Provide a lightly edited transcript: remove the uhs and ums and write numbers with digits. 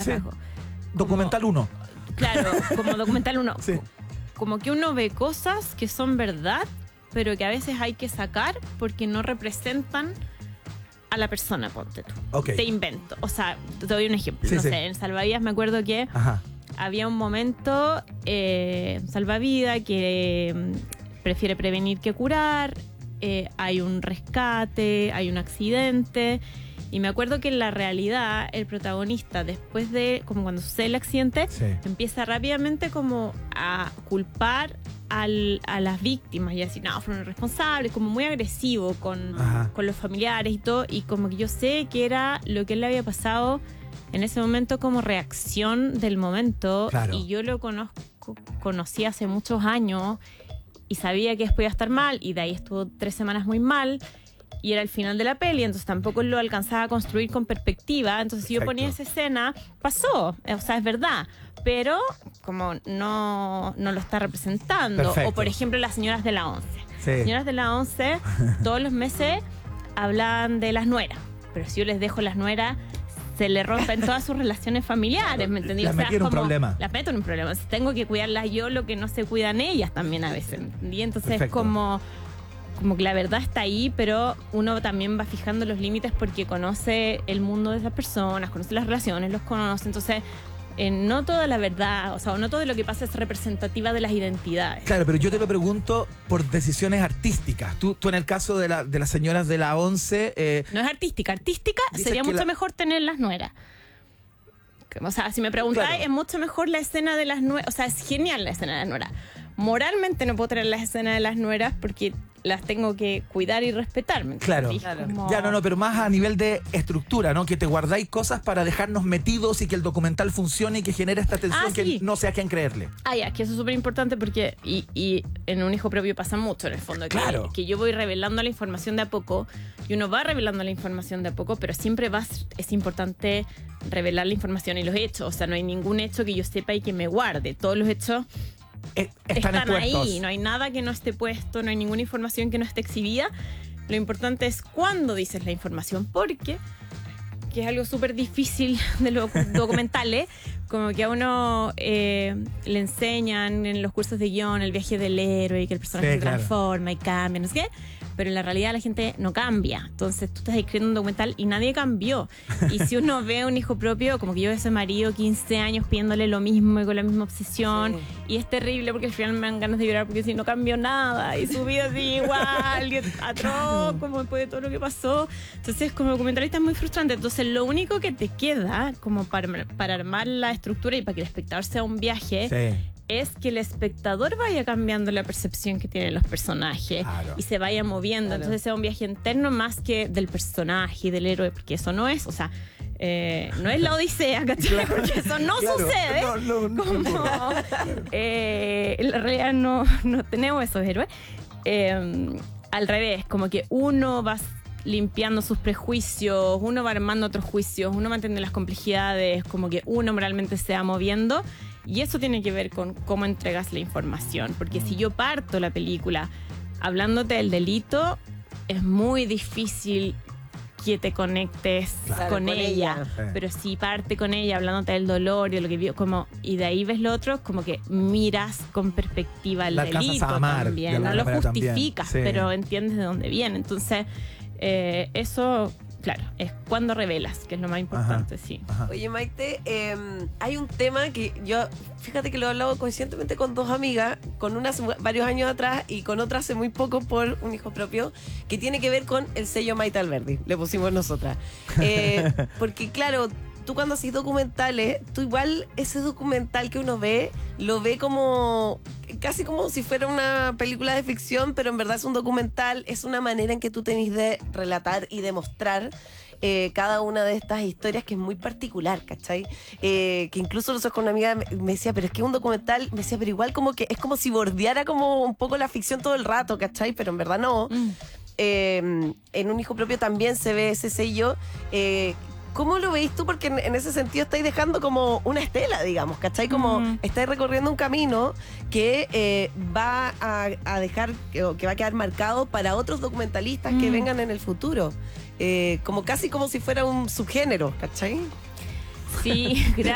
Sí. rasgos. Documental 1. Claro, como documental 1. Sí. Como que uno ve cosas que son verdad, pero que a veces hay que sacar porque no representan a la persona, ponte tú. Ok. Te invento. O sea, te doy un ejemplo. Sí, no sí. sé, en Salvavidas me acuerdo que Ajá. había un momento, salvavidas, que prefiere prevenir que curar, hay un rescate, hay un accidente. Y me acuerdo que en la realidad el protagonista, después de, como cuando sucede el accidente, Sí. empieza rápidamente como a culpar a las víctimas y a decir, no, fueron responsables, como muy agresivo Ajá. con los familiares y todo. Y como que yo sé que era lo que él le había pasado en ese momento como reacción del momento. Claro. Y yo lo conocí hace muchos años y sabía que después iba a estar mal, y de ahí estuvo 3 semanas muy mal. Y era el final de la peli, entonces tampoco lo alcanzaba a construir con perspectiva. Entonces, si yo ponía esa escena, pasó, o sea, es verdad. Pero como no lo está representando. Perfecto. O, por ejemplo, las señoras de la 11. Sí. Las señoras de la 11, todos los meses hablan de las nueras. Pero si yo les dejo las nueras, se le rompen todas sus relaciones familiares, ¿me entendí? Las metí en un problema. Las meto en un problema. Si tengo que cuidarlas yo, lo que no se cuidan ellas también a veces, ¿me entendí? Entonces, Perfecto. como que la verdad está ahí, pero uno también va fijando los límites porque conoce el mundo de esas personas, conoce las relaciones, los conoce. Entonces, no toda la verdad, o sea, no todo lo que pasa es representativa de las identidades. Claro, pero yo te lo pregunto por decisiones artísticas. Tú en el caso de las señoras de la 11... No es artística. Artística Dices sería que mucho la- mejor tener las nueras. O sea, si me preguntáis, Claro. es mucho mejor la escena de las nueras. O sea, es genial la escena de las nueras. Moralmente no puedo tener la escena de las nueras porque las tengo que cuidar y respetar. ¿me Claro. entendís? Claro. Como- Ya, no, pero más a nivel de estructura, ¿no? Que te guardáis cosas para dejarnos metidos y que el documental funcione y que genere esta tensión Ah, que sí. no sé a quién creerle. Ah, ya, que eso es súper importante porque, y en un hijo propio pasa mucho en el fondo, que, Claro. que yo voy revelando la información de a poco y uno va revelando la información de a poco, pero siempre es importante revelar la información y los hechos. O sea, no hay ningún hecho que yo sepa y que me guarde. Todos los hechos Están expuestos. ahí, no hay nada que no esté puesto, no hay ninguna información que no esté exhibida. Lo importante es cuándo dices la información, porque, que es algo súper difícil de los documentales, como que a uno le enseñan en los cursos de guión el viaje del héroe y que el personaje Sí, se claro. transforma y cambia, no sé qué. Pero en la realidad la gente no cambia. Entonces tú estás escribiendo un documental y nadie cambió. Y si uno ve un hijo propio, como que yo veo a ese marido 15 años pidiéndole lo mismo y con la misma obsesión. Sí. Y es terrible porque al final me dan ganas de llorar porque si no cambió nada. Y su vida sigue igual, y atroz, como después de todo lo que pasó. Entonces como documentalista es muy frustrante. Entonces lo único que te queda como para armar la estructura y para que el espectador sea un viaje Sí. es que el espectador vaya cambiando la percepción que tienen los personajes Claro. y se vaya moviendo. Claro. Entonces sea un viaje interno más que del personaje y del héroe, porque eso no es, o sea, no es la Odisea, ¿cachai? Porque eso no Claro. sucede. No. Como, en la realidad no tenemos esos héroes. Al revés, como que uno va limpiando sus prejuicios, uno va armando otros juicios, uno va entendiendo las complejidades, como que uno moralmente se va moviendo. Y eso tiene que ver con cómo entregas la información. Porque si yo parto la película hablándote del delito, es muy difícil que te conectes Claro, con con ella. ella. Pero si parte con ella hablándote del dolor y de lo que vio, como, y de ahí ves lo otro, como que miras con perspectiva el La alcanzas delito a amar, de también. No alguna lo manera también. justificas, Sí. pero entiendes de dónde viene. Entonces, eso, claro, es cuando revelas, que es lo más importante, sí. Ajá. Oye, Maite, hay un tema que yo, fíjate que lo he hablado conscientemente con 2 amigas, con una hace varios años atrás y con otra hace muy poco por un hijo propio, que tiene que ver con el sello Maite Alberdi, le pusimos nosotras. Porque claro, tú cuando haces documentales, tú igual ese documental que uno ve, lo ve como casi como si fuera una película de ficción, pero en verdad es un documental, es una manera en que tú tenés de relatar y demostrar cada una de estas historias que es muy particular, ¿cachai? Que incluso nosotros con una amiga me decía, pero es que es un documental, me decía, pero igual como que es como si bordeara como un poco la ficción todo el rato, ¿cachai? Pero en verdad no. En un hijo propio también se ve ese sello. ¿Cómo lo veis tú? Porque en ese sentido estáis dejando como una estela, digamos, ¿cachai? Como estáis recorriendo un camino que va a dejar, que va a quedar marcado para otros documentalistas que vengan en el futuro. Como casi como si fuera un subgénero, ¿cachai? Sí,